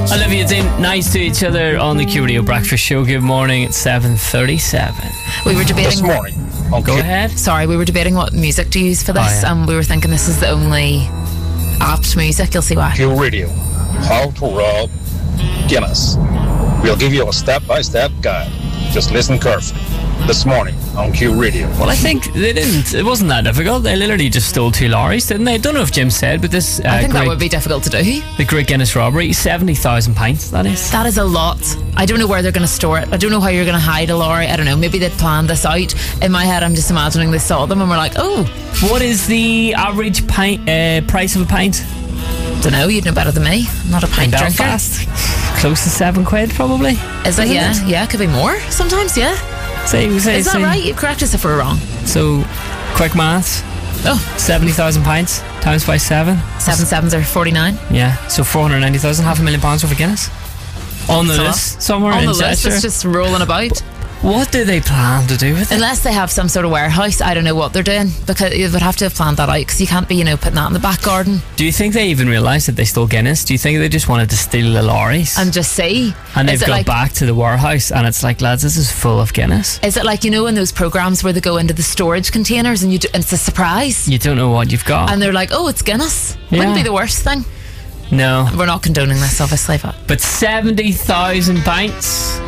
Olivia Dean, nice to each other on the Q Radio Breakfast Show. Good morning. It's 7:37. We were debating. This morning. Okay. Go ahead. Sorry, we were debating what music to use for this, yeah. and we were thinking this is the only apt music. You'll see why. Q Radio. How to rob Guinness. We'll give you a step-by-step guide. Just listen carefully. This morning on Q Radio. Well, I think they didn't. It wasn't that difficult. They literally just stole 2 lorries, didn't they? I don't know if Jim said, but this. I think that would be difficult to do. The Great Guinness robbery, 70,000 pints. That is. That is a lot. I don't know where they're going to store it. I don't know how you're going to hide a lorry. I don't know. Maybe they planned this out. In my head, I'm just imagining they saw them and were like, "Oh, What is the average pint price of a pint? don't know. You'd know better than me. I'm not a pint In drinker. Belfast, close to £7, probably. Is it? Isn't Yeah, it? yeah. It could be more sometimes. Yeah. Say, Is that right? You correct us if we're wrong. So, quick maths. Oh, 70,000 pints times by 7. 7 sevens are 49. Yeah, so 490,000, £500,000 worth of Guinness. On the That's a lot. list somewhere On in the list, Cheshire. it's just rolling about. What do they plan to do with it? Unless they have some sort of warehouse, I don't know what they're doing, because you would have to have planned that out, because you can't be, putting that in the back garden Do you think they even realised that they stole Guinness? Do you think they just wanted to steal the lorries? and just see. And Is they've it got like, back to the warehouse and it's like, lads, this is full of Guinness. Is it like, in those programs where they go into the storage containers and and it's a surprise? You don't know what you've got. And they're like, oh, it's Guinness. Yeah. Wouldn't be the worst thing. No. We're not condoning this, obviously, but But 70,000 pints.